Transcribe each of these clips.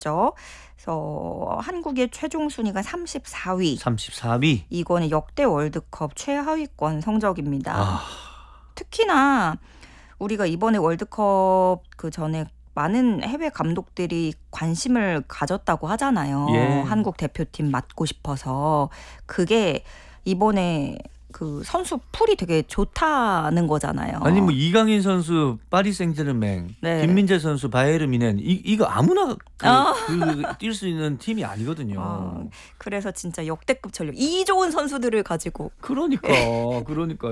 그래서 한국의 최종 순위가 34위. 34위. 이거는 역대 월드컵 최하위권 성적입니다. 아, 특히나 우리가 이번에 월드컵 그 전에 많은 해외 감독들이 관심을 가졌다고 하잖아요. 예. 한국 대표팀 맡고 싶어서. 그게 이번에 그 선수 풀이 되게 좋다는 거잖아요. 아니 뭐 이강인 선수 파리 생제르맹, 네. 김민재 선수 바이에른 뮌헨 이거 아무나 뛸 수 있는 팀이 아니거든요. 그래서 진짜 역대급 전력, 이 좋은 선수들을 가지고 그러니까요.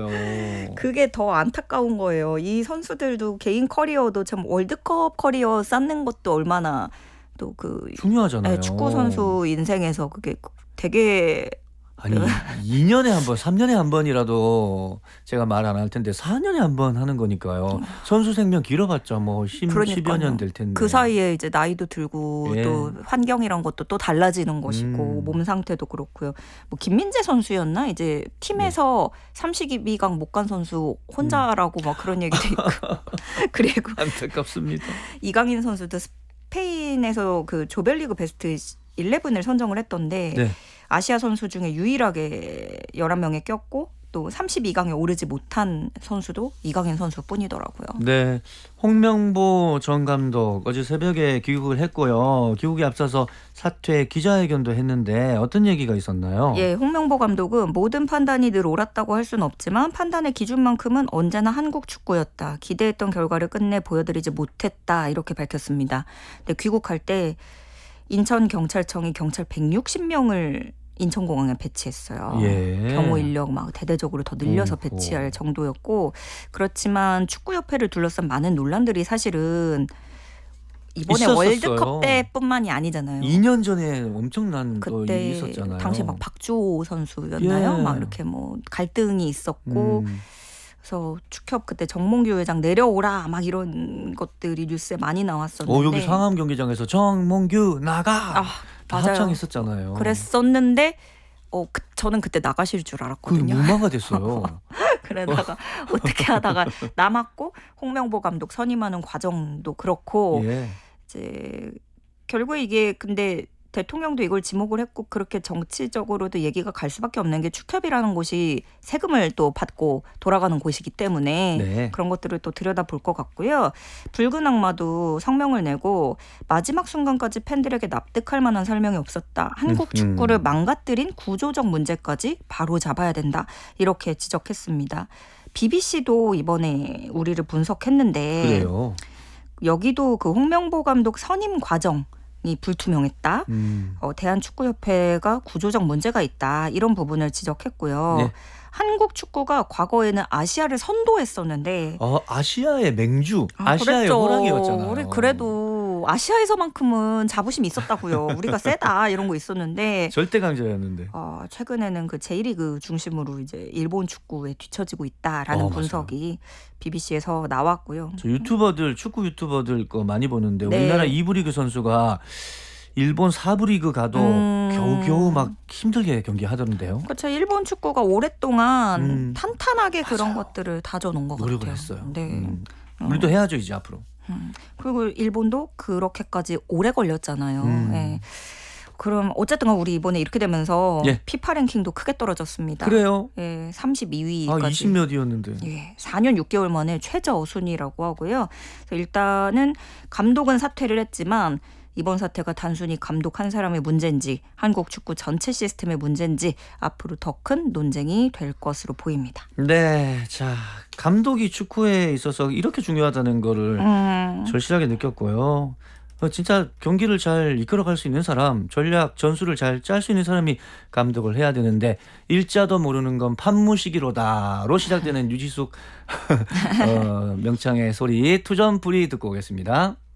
그게 더 안타까운 거예요. 이 선수들도 개인 커리어도 참 월드컵 커리어 쌓는 것도 얼마나 또 그 중요하잖아요. 축구 선수 인생에서 그게 되게 아니 2년에 한 번, 3년에 한 번이라도 제가 말 안 할 텐데 4년에 한 번 하는 거니까요. 선수 생명 길어봤자 뭐 10여 년 될 텐데. 그 사이에 이제 나이도 들고 예. 또 환경이란 것도 또 달라지는 것이고 몸 상태도 그렇고요. 뭐 김민재 선수였나 이제 팀에서 32강 못 간 선수 혼자라고 막 그런 얘기도 있고 그리고 안타깝습니다. 이강인 선수도 스페인에서 그 조별리그 베스트 11을 선정을 했던데 네. 아시아 선수 중에 유일하게 11명에 꼈고 또 32강에 오르지 못한 선수도 이강인 선수뿐이더라고요. 네, 홍명보 전 감독 어제 새벽에 귀국을 했고요. 귀국에 앞서서 사퇴 기자회견도 했는데 어떤 얘기가 있었나요? 예, 홍명보 감독은 모든 판단이 늘 옳았다고 할 수는 없지만 판단의 기준만큼은 언제나 한국 축구였다. 기대했던 결과를 끝내 보여드리지 못했다. 이렇게 밝혔습니다. 근데 귀국할 때 인천경찰청이 경찰 160명을 인천공항에 배치했어요. 예. 경호 인력 막 대대적으로 더 늘려서 오호. 배치할 정도였고, 그렇지만 축구협회를 둘러싼 많은 논란들이 사실은 이번에 있었었어요. 월드컵 때뿐만이 아니잖아요. 2년 전에 엄청난 또 그때 일이 있었잖아요. 당시에 막 박주호 선수였나요? 예. 막 이렇게 뭐 갈등이 있었고, 음. 그래서 축협 그때 정몽규 회장 내려오라 막 이런 것들이 뉴스에 많이 나왔었는데. 여기 상암 경기장에서 정몽규 나가. 다 맞아요. 합창했었잖아요. 그랬었는데 저는 그때 나가실 줄 그 알았거든요. 무마가 됐어요. 그러다가 어떻게 하다가 남았고 홍명보 감독 선임하는 과정도 그렇고 예. 이제 결국에 이게 근데 대통령도 이걸 지목을 했고 그렇게 정치적으로도 얘기가 갈 수밖에 없는 게 축협이라는 곳이 세금을 또 받고 돌아가는 곳이기 때문에 네. 그런 것들을 또 들여다볼 것 같고요. 붉은 악마도 성명을 내고 마지막 순간까지 팬들에게 납득할 만한 설명이 없었다. 한국 축구를 망가뜨린 구조적 문제까지 바로 잡아야 된다. 이렇게 지적했습니다. BBC도 이번에 우리를 분석했는데 그래요. 여기도 그 홍명보 감독 선임 과정 이 불투명했다. 대한축구협회가 구조적 문제가 있다. 이런 부분을 지적했고요. 네. 한국 축구가 과거에는 아시아를 선도했었는데 아시아의 맹주, 아시아의 그랬죠. 호랑이였잖아요. 우리 그래도 아시아에서만큼은 자부심이 있었다고요. 우리가 세다 이런 거 있었는데 절대 강자였는데. 최근에는 그 J리그 중심으로 이제 일본 축구에 뒤처지고 있다라는 분석이 BBC에서 나왔고요. 저 유튜버들, 축구 유튜버들 거 많이 보는데 네. 우리나라 2부 리그 선수가 일본 4부 리그 가도 겨우겨우 막 힘들게 경기하던데요. 그렇죠. 일본 축구가 오랫동안 탄탄하게 그런 것들을 다져놓은 것 노력을 같아요. 했어요. 네. 우리도 해야죠 이제 앞으로. 그리고 일본도 그렇게까지 오래 걸렸잖아요. 네. 그럼 어쨌든 우리 이번에 이렇게 되면서 예. 피파 랭킹도 크게 떨어졌습니다. 그래요? 예, 32위까지. 20몇이었는데. 예, 4년 6개월 만에 최저 순위라고 하고요. 그래서 일단은 감독은 사퇴를 했지만 이번 사태가 단순히 감독 한 사람의 문제인지 한국 축구 전체 시스템의 문제인지 앞으로 더 큰 논쟁이 될 것으로 보입니다. 네, 자 감독이 축구에 있어서 이렇게 중요하다는 거를 절실하게 느꼈고요. 진짜 경기를 잘 이끌어갈 수 있는 사람, 전략, 전술을 잘 짤 수 있는 사람이 감독을 해야 되는데 일자도 모르는 건 판무시기로다로 시작되는 유지숙 명창의 소리 투점풀이 듣고 오겠습니다.